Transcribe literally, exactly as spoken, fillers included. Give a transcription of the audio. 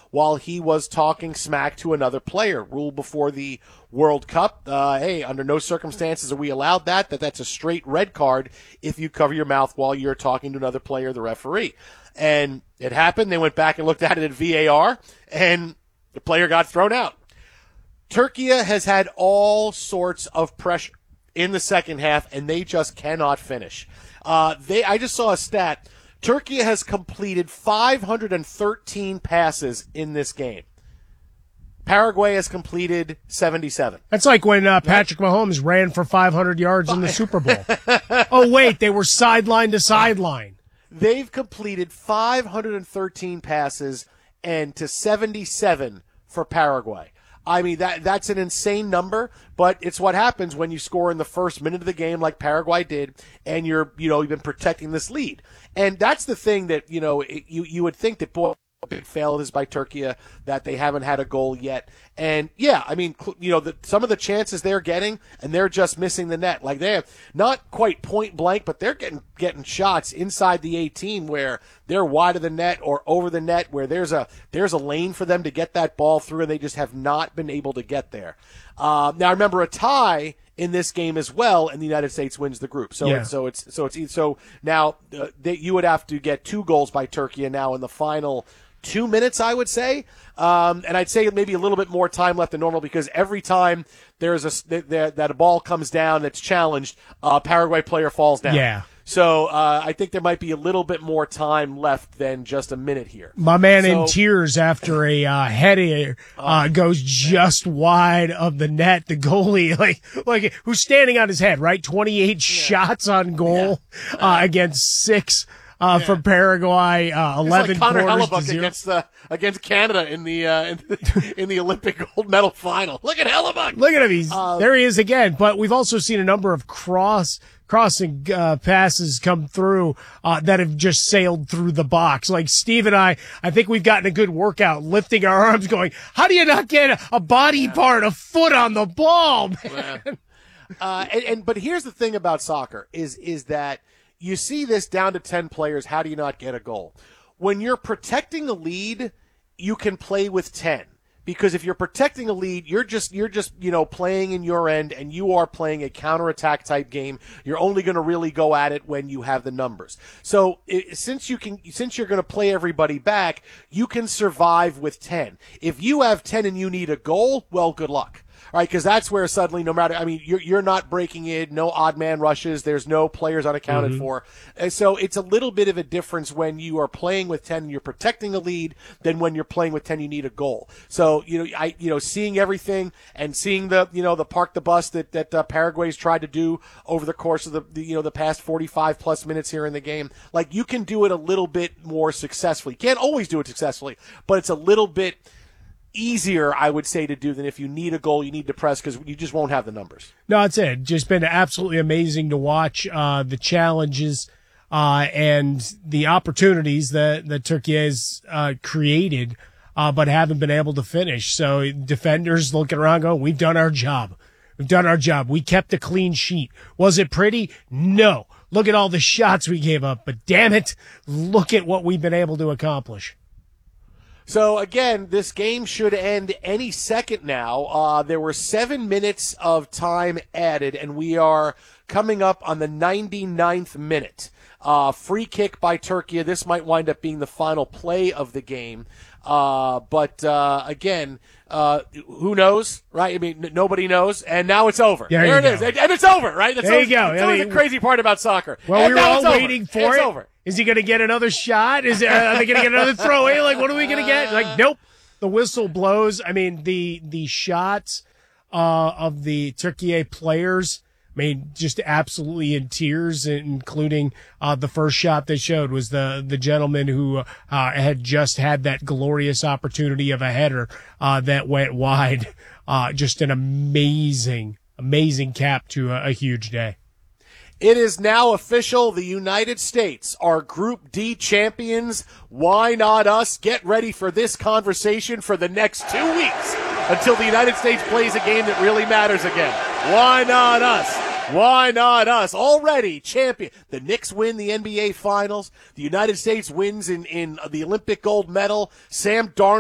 while he was talking smack to another player. Rule before the World Cup, uh, hey, under no circumstances are we allowed that, that that's a straight red card if you cover your mouth while you're talking to another player, the referee. And it happened. They went back and looked at it at V A R, and the player got thrown out. Turkey has had all sorts of pressure in the second half, and they just cannot finish. Uh, they, I just saw a stat. Turkey has completed five hundred thirteen passes in this game. Paraguay has completed seventy-seven. That's like when uh, Patrick Mahomes ran for five hundred yards in the Super Bowl. Oh, wait, they were sideline to sideline. They've completed five hundred thirteen passes and to seventy-seven for Paraguay. I mean, that that's an insane number, but it's what happens when you score in the first minute of the game like Paraguay did, and you're, you know, you've been protecting this lead. And that's the thing that, you know, it, you, you would think that, boy, big fail is by Turkey, that they haven't had a goal yet. And, yeah, I mean, you know, the, some of the chances they're getting, and they're just missing the net. Like, they're not quite point blank, but they're getting getting shots inside the eighteen where they're wide of the net or over the net, where there's a there's a lane for them to get that ball through, and they just have not been able to get there. Uh, now, remember, a tie in this game as well, and the United States wins the group. So, yeah. it's, so it's so it's so now uh, they, you would have to get two goals by Turkey, and now in the final two minutes, I would say. Um, and I'd say maybe a little bit more time left than normal, because every time there's a, that, that a ball comes down that's challenged, a Paraguay player falls down. Yeah. So uh, I think there might be a little bit more time left than just a minute here. My man so, in tears after a uh, header uh, goes just wide of the net. The goalie, like, like who's standing on his head, right? twenty-eight yeah. shots on goal yeah. uh, against six. Uh, yeah. From Paraguay, uh, eleven it's like Connor quarters Hellebuck to zero. against uh, against Canada in the uh, in the, in the Olympic gold medal final. Look at Hellebuck. Look at him. He's uh, there. He is again. But we've also seen a number of cross crossing uh, passes come through uh, that have just sailed through the box. Like Steve and I, I think we've gotten a good workout lifting our arms, going, "How do you not get a, a body yeah. part, a foot on the ball, man?" Yeah. Uh, and, and but here's the thing about soccer is is that. You see this down to ten players, how do you not get a goal? When you're protecting the lead, you can play with ten. Because if you're protecting a lead, you're just, you're just, you know, playing in your end, and you are playing a counterattack type game. You're only going to really go at it when you have the numbers. So it, since you can, since you're going to play everybody back, you can survive with ten. If you have ten and you need a goal, well, good luck. All right, because that's where suddenly, no matter, I mean, you're you're not breaking in, no odd man rushes, there's no players unaccounted mm-hmm. for. And so it's a little bit of a difference when you are playing with ten and you're protecting a lead than when you're playing with ten, you need a goal. So, you know, I, you know, seeing everything and seeing the, you know, the park the bus that, that uh, Paraguay's tried to do over the course of the, the, you know, the past forty-five plus minutes here in the game, like you can do it a little bit more successfully. You can't always do it successfully, but it's a little bit easier, I would say, to do than if you need a goal, you need to press, because you just won't have the numbers. No, it's it. Just been absolutely amazing to watch uh, the challenges uh, and the opportunities that, that Turkey has uh, created, uh, but haven't been able to finish. So defenders looking around going, we've done our job. We've done our job. We kept a clean sheet. Was it pretty? No. Look at all the shots we gave up, but damn it, look at what we've been able to accomplish. So, again, this game should end any second now. Uh, there were seven minutes of time added, and we are coming up on the ninety-ninth minute. Uh, free kick by Turkey. This might wind up being the final play of the game. Uh, but, uh, again, uh, who knows, right? I mean, n- nobody knows. And now it's over. There, there it go. is. And, and it's over, right? That's there always, you go. That's I always mean, the crazy part about soccer. Well, and we were all it's waiting over. for it's it. Over. Is he going to get another shot? Is it, are they going to get another throw away? Like, what are we going to get? Like, nope. The whistle blows. I mean, the the shots uh, of the Turkey players, I mean, just absolutely in tears, including uh, the first shot they showed was the, the gentleman who uh, had just had that glorious opportunity of a header uh, that went wide. Uh, just an amazing, amazing cap to a, a huge day. It is now official. The United States are Group D champions. Why not us? Get ready for this conversation for the next two weeks until the United States plays a game that really matters again. Why not us? Why not us? Already champion. The Knicks win the N B A Finals. The United States wins in, in the Olympic gold medal. Sam Darnold